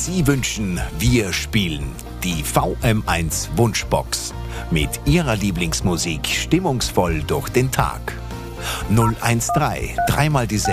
Sie wünschen, wir spielen die VM1 Wunschbox. Mit Ihrer Lieblingsmusik stimmungsvoll durch den Tag. 013 3 mal die 6